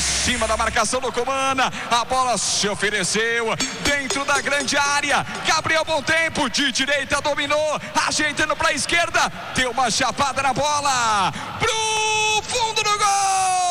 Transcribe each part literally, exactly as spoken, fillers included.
cima da marcação do Comana, a bola se ofereceu dentro da grande área. Gabriel Bom Tempo de direita dominou, ajeitando para a esquerda, deu uma chapada na bola pro fundo do gol.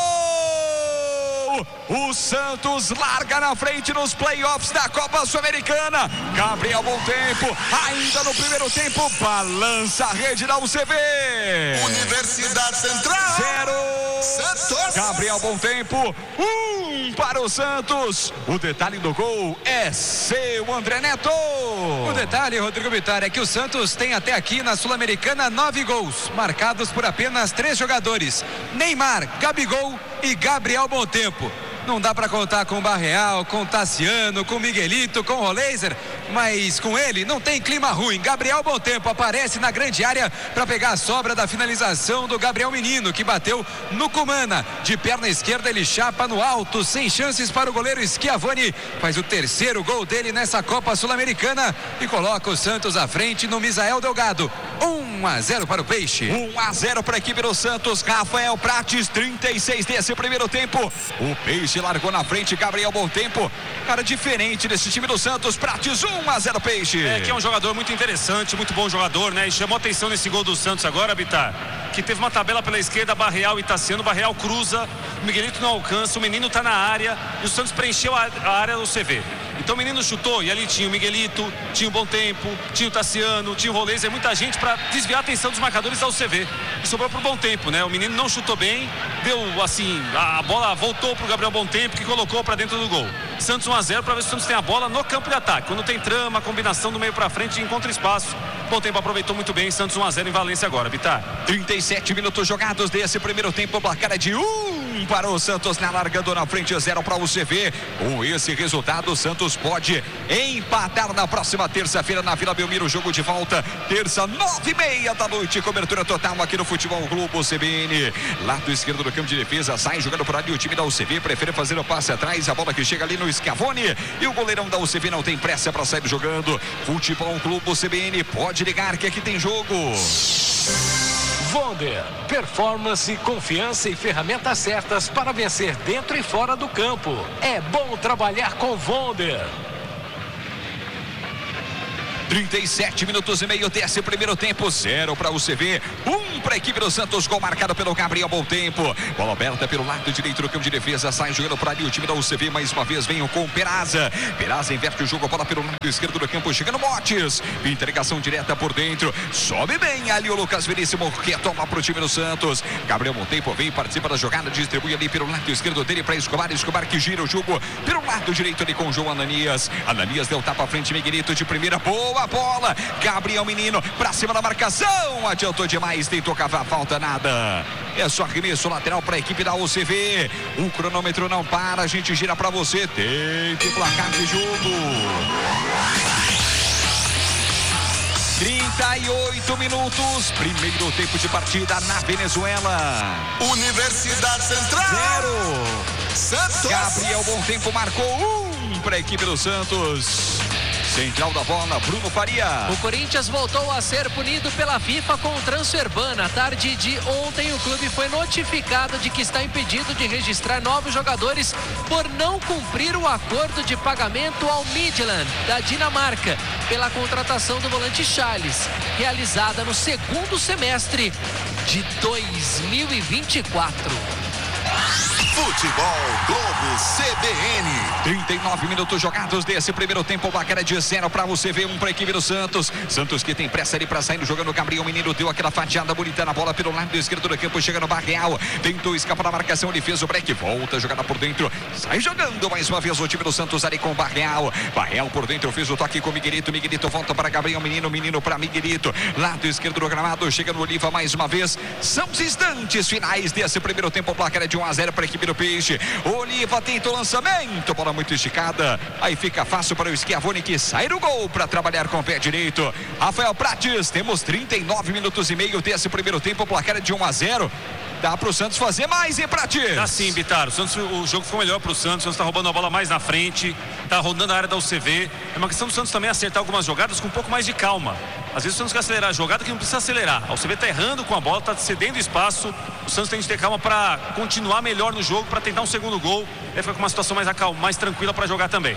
O Santos larga na frente nos playoffs da Copa Sul-Americana. Gabriel Bom Tempo, ainda no primeiro tempo, balança a rede da U C B. Universidade Central zero. Santos. Gabriel Bom Tempo, um para o Santos. O detalhe do gol é seu, André Neto. O detalhe, Rodrigo Bittar, é que o Santos tem até aqui na Sul-Americana nove gols, marcados por apenas três jogadores: Neymar, Gabigol e Gabriel Bom Tempo. Não dá para contar com o Barreal, com o Tassiano, com o Miguelito, com o Roleiser, mas com ele não tem clima ruim. Gabriel Bom Tempo aparece na grande área para pegar a sobra da finalização do Gabriel Menino, que bateu no Cumana. De perna esquerda ele chapa no alto, sem chances para o goleiro Schiavoni. Faz o terceiro gol dele nessa Copa Sul-Americana e coloca o Santos à frente no Misael Delgado. um a zero para o Peixe. um a zero para a equipe do Santos. Rafael Prates, trinta e seis desse primeiro tempo. O Peixe largou na frente, Gabriel Bom Tempo. Cara diferente desse time do Santos. Prates, um a zero Peixe. É que é um jogador muito interessante, muito bom jogador, né? E chamou atenção nesse gol do Santos agora, Bittar, que teve uma tabela pela esquerda, Barreal e Tassiano. Barreal cruza, o Miguelito não alcança, o menino tá na área e o Santos preencheu a, a área do C V. Então o menino chutou e ali tinha o Miguelito, tinha o Bom Tempo, tinha o Tassiano, tinha o Roleiser, muita gente para desviar a atenção dos marcadores da U C V. E sobrou pro Bom Tempo, né? O menino não chutou bem, deu assim, a, a bola voltou pro Gabriel Bom Tempo, que colocou para dentro do gol. Santos um a zero para ver se o Santos tem a bola no campo de ataque. Quando tem trama, combinação do meio para frente, encontra espaço. Bom Tempo aproveitou muito bem. Santos um a zero em Valência agora, Bittar. trinta e sete minutos jogados desse primeiro tempo. Placar é de um para o Santos, na largando na frente, zero para o C V. Com esse resultado, o Santos pode empatar na próxima terça-feira na Vila Belmiro. Jogo de volta, terça, nove e meia da noite. Cobertura total aqui no Futebol Globo C B N. Lado esquerdo do campo de defesa, sai jogando por ali o time da U C V. Prefere fazer o passe atrás, a bola que chega ali no Schiavoni. E o goleirão da U C V não tem pressa para sair jogando. Futebol Globo C B N, pode ligar que aqui tem jogo. Vonder, performance, confiança e ferramentas certas para vencer dentro e fora do campo. É bom trabalhar com Vonder. trinta e sete minutos e meio desse primeiro tempo, zero para o C V, um para a equipe do Santos, gol marcado pelo Gabriel Bom Tempo. Bola aberta pelo lado direito do campo de defesa, sai jogando para ali o time da U C V, mais uma vez vem com o Peraza. Peraza inverte o jogo, a bola pelo lado esquerdo do campo, chegando Motes, entregação direta por dentro, sobe bem ali o Lucas Veríssimo, que toma para o time do Santos. Gabriel Bom Tempo vem, participa da jogada, distribui ali pelo lado esquerdo dele para Escobar, Escobar que gira o jogo pelo lado direito ali com o João Ananias. Ananias deu tapa à frente, Miguelito de primeira, boa bola, Gabriel Menino pra cima da marcação, adiantou demais, tentou cavar a falta, nada. É só arremesso lateral para a equipe da U C V. O cronômetro não para, a gente gira para você. Tenta o placar de jogo. trinta e oito minutos, primeiro tempo de partida na Venezuela. Universidade Central Zero. Santos. Gabriel Bom Tempo marcou um para a equipe do Santos. Central da bola, Bruno Faria. O Corinthians voltou a ser punido pela FIFA com o Transferban. Na tarde de ontem, o clube foi notificado de que está impedido de registrar novos jogadores por não cumprir o acordo de pagamento ao Midland, da Dinamarca, pela contratação do volante Charles, realizada no segundo semestre de dois mil e vinte e quatro. Futebol Globo C B N. trinta e nove minutos jogados desse primeiro tempo. O placar é de zero para o C V, um para a equipe do Santos. Santos que tem pressa ali para sair jogando. Gabriel Menino deu aquela fatiada bonita na bola pelo lado esquerdo do campo. Chega no Barreal. Tentou escapar da marcação. Ele fez o break. Volta a jogada por dentro. Sai jogando mais uma vez o time do Santos ali com o Barreal. Barreal por dentro fez o toque com o Miguelito. Miguelito volta para Gabriel Menino. Menino para Miguelito. Lado esquerdo do gramado. Chega no Oliva mais uma vez. São os instantes finais desse primeiro tempo. O placar é de um a zero para a equipe do Peixe. Oliva tenta o lançamento, bola muito esticada, aí fica fácil para o Schiavoni, que sai do gol para trabalhar com o pé direito. Rafael Prates, temos trinta e nove minutos e meio desse primeiro tempo, o placar é de um a zero. Dá para o Santos fazer mais, hein, Prates? Dá sim, Bittar. O, Santos, o jogo ficou melhor para o Santos. O Santos está roubando a bola mais na frente, está rodando a área da U C V. É uma questão do Santos também acertar algumas jogadas com um pouco mais de calma. Às vezes o Santos quer acelerar a jogada que não precisa acelerar. O C V tá errando com a bola, tá cedendo espaço. O Santos tem que ter calma para continuar melhor no jogo, para tentar um segundo gol. Aí fica com uma situação mais acalma, mais tranquila para jogar também.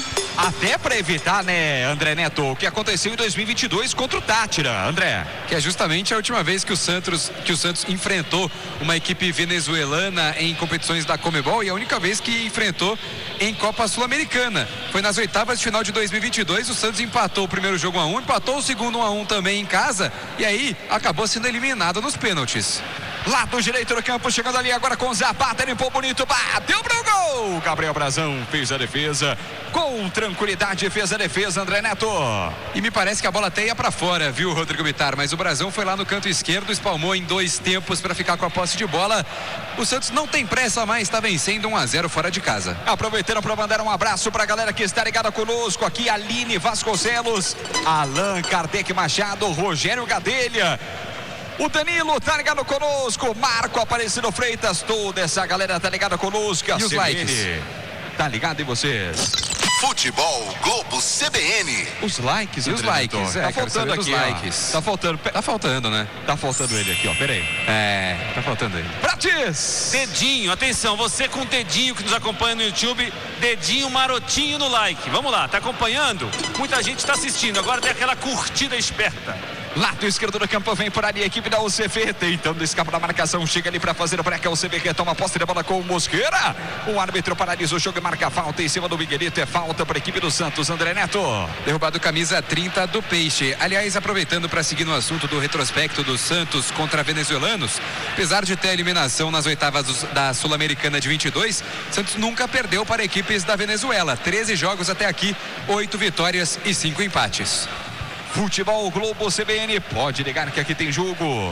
Até para evitar, né, André Neto, o que aconteceu em dois mil e vinte e dois contra o Tátira, André. Que é justamente a última vez que o Santos, que o Santos enfrentou uma equipe venezuelana em competições da Conmebol e a única vez que enfrentou em Copa Sul-Americana. Foi nas oitavas de final de dois mil e vinte e dois, o Santos empatou o primeiro jogo um a um, empatou o segundo um a um também em casa e aí acabou sendo eliminado nos pênaltis. Lado direito do campo, chegando ali agora com o Zapata, limpou bonito, bateu pro gol. Gabriel Brazão fez a defesa, com tranquilidade fez a defesa, André Neto. E me parece que a bola até ia pra fora, viu, Rodrigo Bittar? Mas o Brazão foi lá no canto esquerdo, espalmou em dois tempos para ficar com a posse de bola. O Santos não tem pressa mais, está vencendo um a zero fora de casa. Aproveitando para mandar um abraço pra galera que está ligada conosco aqui, Aline Vasconcelos, Alan Kardec Machado, Rogério Gadelha. O Danilo tá ligado conosco, Marco Aparecido Freitas, toda essa galera tá ligada conosco. E os likes? Tá ligado em vocês? Futebol Globo C B N. Os likes, e os likes, é, tá faltando aqui, likes. Tá faltando, tá faltando, né? Tá faltando ele aqui, ó, peraí. É, tá faltando ele. Prates! Dedinho, atenção, você com dedinho que nos acompanha no YouTube, dedinho marotinho no like. Vamos lá, tá acompanhando? Muita gente tá assistindo, agora tem aquela curtida esperta. Lado esquerdo do campo, vem por ali a equipe da U C V, tentando escapar da marcação, chega ali para fazer o break, a U C V que toma a posse de bola com o Mosqueira. O árbitro paralisa o jogo e marca a falta em cima do Miguelito, é falta para a equipe do Santos, André Neto. Derrubado camisa trinta do Peixe. Aliás, aproveitando para seguir no assunto do retrospecto do Santos contra venezuelanos, apesar de ter a eliminação nas oitavas da Sul-Americana de vinte e dois, Santos nunca perdeu para equipes da Venezuela. treze jogos até aqui, oito vitórias e cinco empates. Futebol Globo C B N, pode ligar que aqui tem jogo.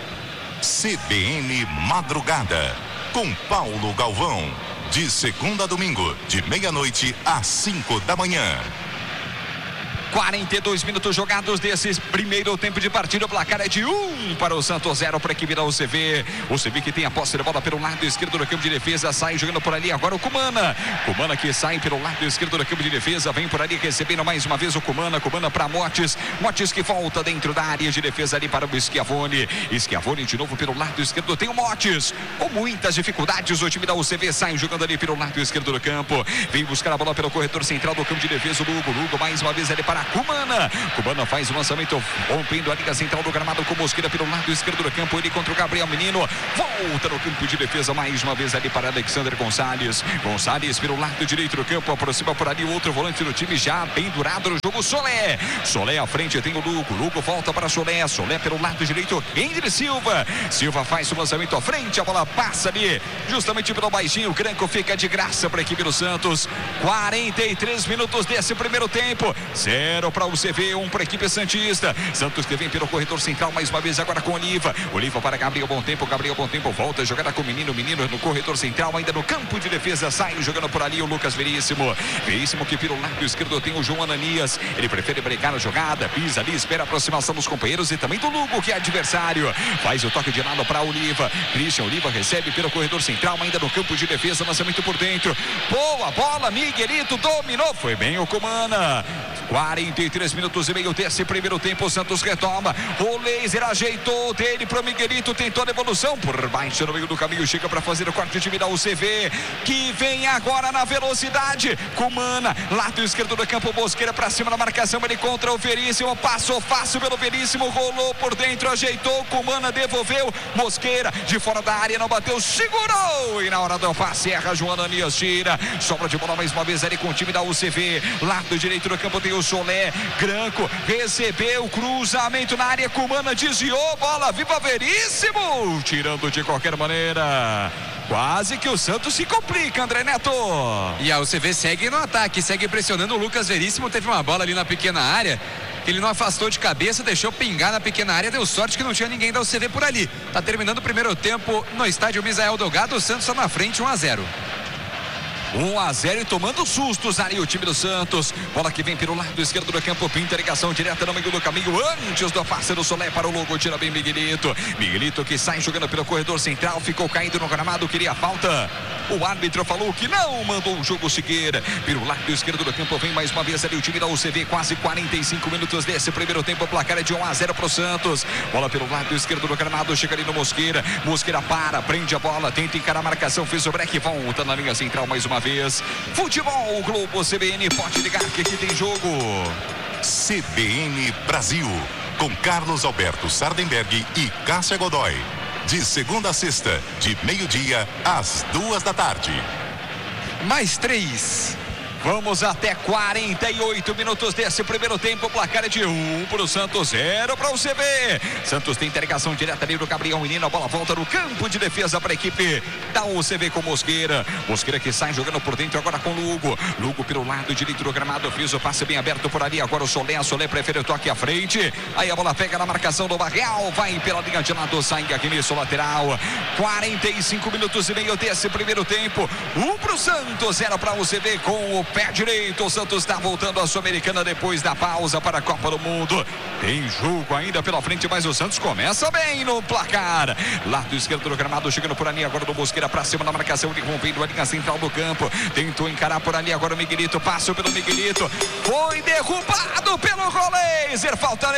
C B N Madrugada, com Paulo Galvão. De segunda a domingo, de meia-noite às cinco da manhã. quarenta e dois minutos jogados desse primeiro tempo de partida. O placar é de um para o Santos, zero para a equipe da U C V. O C V que tem a posse de bola pelo lado esquerdo do campo de defesa. Sai jogando por ali agora o Cumana. Cumana que sai pelo lado esquerdo do campo de defesa. Vem por ali recebendo mais uma vez o Cumana. Cumana para Motes. Motes que volta dentro da área de defesa ali para o Schiavone. Schiavone de novo pelo lado esquerdo. Tem o Motes. Com muitas dificuldades o time da U C V sai jogando ali pelo lado esquerdo do campo. Vem buscar a bola pelo corredor central do campo de defesa. O Lugo. Lugo mais uma vez ali para Cumana. Cumana faz o lançamento, rompendo a linha central do gramado com Mosqueira pelo lado esquerdo do campo. Ele contra o Gabriel Menino. Volta no campo de defesa mais uma vez ali para Alexander Gonçalves. Gonçalves pelo lado direito do campo. Aproxima por ali o outro volante do time já bem durado no jogo. Solé. Solé à frente tem o Lugo. Lugo volta para Solé. Solé pelo lado direito. Henry Silva. Silva faz o lançamento à frente. A bola passa ali justamente pelo baixinho. O Cranco fica de graça para a equipe do Santos. quarenta e três minutos desse primeiro tempo. Zero para o U C V, um para a equipe santista. Santos que vem pelo corredor central mais uma vez agora com Oliva. Oliva para Gabriel Bom Tempo. Gabriel Bom Tempo volta a jogada com o Menino. Menino no corredor central, ainda no campo de defesa. Sai jogando por ali o Lucas Veríssimo. Veríssimo que pelo lado esquerdo tem o João Ananias. Ele prefere brecar a jogada. Pisa ali, espera a aproximação dos companheiros e também do Lugo, que é adversário. Faz o toque de lado para Oliva. Christian Oliva recebe pelo corredor central, ainda no campo de defesa. Lançamento por dentro. Boa bola, Miguelito dominou. Foi bem o Cumana. quarenta e três minutos e meio desse primeiro tempo. O Santos retoma. O Laser ajeitou dele pro Miguelito. Tentou a devolução por baixo no meio do caminho. Chega para fazer o corte de vida. O C V que vem agora na velocidade. Cumana, lado esquerdo do campo. Mosqueira para cima da marcação. Ele contra o Veríssimo. Passou fácil pelo Veríssimo. Rolou por dentro. Ajeitou. Cumana devolveu. Mosqueira de fora da área. Não bateu. Segurou. E na hora do passe erra. João Ananias tira. Sobra de bola mais uma vez ali com o time da U C V. Lado direito do campo tem o Solé. Granco recebeu, cruzamento na área, Cumana desviou, bola viva, Veríssimo, tirando de qualquer maneira. Quase que o Santos se complica, André Neto. E a U C V segue no ataque, segue pressionando. O Lucas Veríssimo teve uma bola ali na pequena área, que ele não afastou de cabeça, deixou pingar na pequena área, deu sorte que não tinha ninguém da U C V por ali. Tá terminando o primeiro tempo no estádio Misael Delgado. O Santos está na frente, um a zero. um a zero e tomando sustos ali o time do Santos. Bola que vem pelo lado esquerdo do campo, pinta ligação direta no meio do caminho, antes do passe do Solé para o Lugo, tira bem Miguelito. Miguelito que sai jogando pelo corredor central, ficou caído no gramado, queria falta. O árbitro falou que não, mandou o jogo seguir. Pelo lado esquerdo do campo vem mais uma vez ali o time da U C V, quase quarenta e cinco minutos desse primeiro tempo, o placar é de um a zero para o Santos. Bola pelo lado esquerdo do gramado, chega ali no Mosqueira. Mosqueira para, prende a bola, tenta encarar a marcação, fez o break, volta na linha central mais uma vez. Futebol Globo C B N, pode ligar que aqui tem jogo. C B N Brasil, com Carlos Alberto Sardenberg e Cássia Godoy. De segunda a sexta, de meio-dia às duas da tarde. Mais três. Vamos até quarenta e oito minutos desse primeiro tempo. O placar é de um para o Santos, zero para o C B. Santos tem interligação direta ali do Gabriel Menino. A bola volta no campo de defesa para a equipe da U C V com Mosqueira. Mosqueira que sai jogando por dentro agora com Lugo. Lugo pelo lado direito do gramado. Fez o passe bem aberto por ali. Agora o Solé. Solé prefere o toque à frente. Aí a bola pega na marcação do Barreal. Vai pela linha de lado. Sai aqui nisso lateral. quarenta e cinco minutos e meio desse primeiro tempo. um para o Santos, zero para a U C V com o pé direito. O Santos está voltando à Sul-Americana depois da pausa para a Copa do Mundo. Tem jogo ainda pela frente, mas o Santos começa bem no placar. Lado esquerdo do gramado, chegando por ali agora do Mosqueira para cima da marcação, interrompendo a linha central do campo. Tentou encarar por ali agora o Miguelito, passou pelo Miguelito. Foi derrubado pelo Roleiser, falta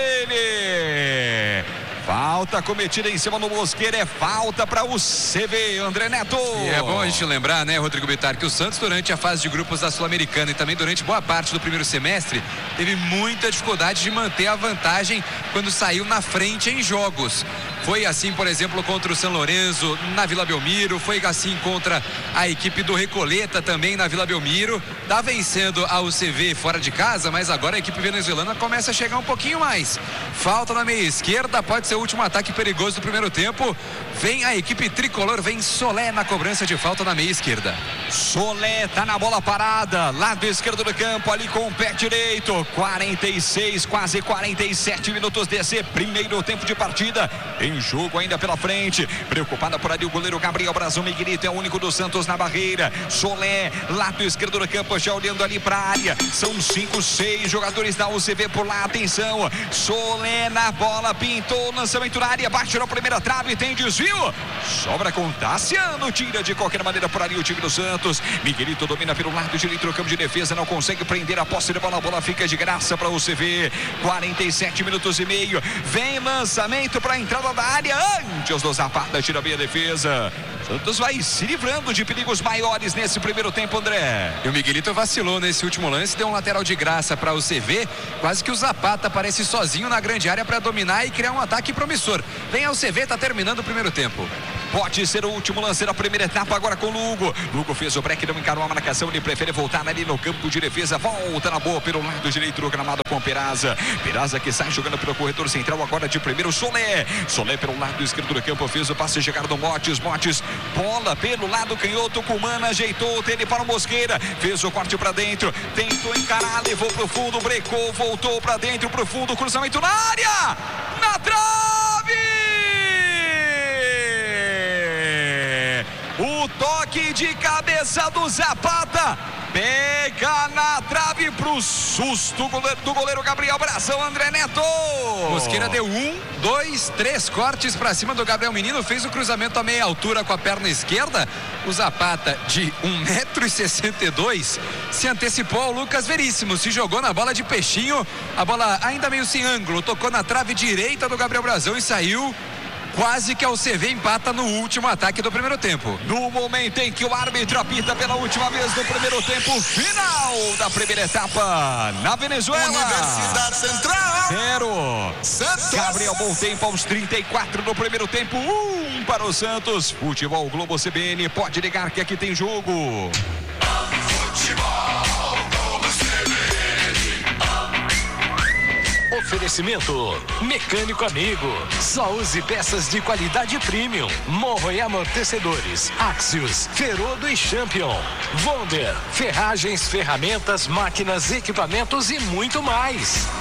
nele. Falta cometida em cima do Mosqueira, é falta para o C V, André Neto. E é bom a gente lembrar, né, Rodrigo Bittar, que o Santos durante a fase de grupos da Sul-Americana e também durante boa parte do primeiro semestre teve muita dificuldade de manter a vantagem quando saiu na frente em jogos. Foi assim, por exemplo, contra o São Lourenço na Vila Belmiro, foi assim contra a equipe do Recoleta também na Vila Belmiro. Tá vencendo a U C V fora de casa, mas agora a equipe venezuelana começa a chegar um pouquinho mais. Falta na meia esquerda, pode ser o último ataque perigoso do primeiro tempo. Vem a equipe tricolor, vem Solé na cobrança de falta na meia esquerda. Solé tá na bola parada, lado esquerdo do campo, ali com o pé direito. quarenta e seis, quase quarenta e sete minutos desse primeiro tempo de partida. Tem jogo ainda pela frente. Preocupada por ali o goleiro Gabriel Brazão. Miguelito é o único do Santos na barreira. Solé, lado esquerdo do campo, já olhando ali para a área. São cinco, seis jogadores da U C V por lá. Atenção, Solé na bola, pintou, lançamento na área, bate na primeira trave, tem desvio. Sobra com Tassiano, tira de qualquer maneira por ali o time do Santos. Miguelito domina pelo lado direito do campo de defesa, não consegue prender a posse de bola. A bola fica de graça para o U C V. quarenta e sete minutos e meio. Vem lançamento para a entrada da área. Antes do Zapata, tira bem a defesa. Santos vai se livrando de perigos maiores nesse primeiro tempo, André. E o Miguelito vacilou nesse último lance, deu um lateral de graça para o C V. Quase que o Zapata aparece sozinho na grande área para dominar e criar um ataque promissor. Vem ao C V, tá terminando o primeiro tempo. Pode ser o último lance da primeira etapa agora com o Lugo. Lugo fez o break, não encarou a marcação, ele prefere voltar ali no campo de defesa. Volta na boa pelo lado direito do gramado com Peraza. Peraza que sai jogando pelo corredor central agora de primeiro. Solé. Solé pelo lado esquerdo do campo, fez o passe chegar do Motes. Motes, bola pelo lado canhoto, Cumana ajeitou, teve para o Mosqueira. Fez o corte para dentro, tentou encarar, levou pro fundo, brecou, voltou para dentro, pro fundo, cruzamento na área. Na trave! O toque de cabeça do Zapata pega na trave pro susto do goleiro Gabriel Brazão, André Neto. Mosqueira deu um, dois, três cortes pra cima do Gabriel Menino, fez o cruzamento a meia altura com a perna esquerda. O Zapata, de um metro e sessenta e dois, se antecipou ao Lucas Veríssimo, se jogou na bola de peixinho, a bola ainda meio sem ângulo, tocou na trave direita do Gabriel Brazão e saiu. Quase que a U C V empata no último ataque do primeiro tempo. No momento em que o árbitro apita pela última vez no primeiro tempo, final da primeira etapa na Venezuela. Universidade Central. Zero. Santos. Gabriel, bom tempo aos trinta e quatro do primeiro tempo. Um para o Santos. Futebol Globo C B N. Pode ligar que aqui tem jogo. Futebol Globo C B N. Oferecimento Mecânico Amigo. Só use peças de qualidade premium. Morro e amortecedores. Axios, Ferodo e Champion. Wonder, ferragens, ferramentas, máquinas, equipamentos e muito mais.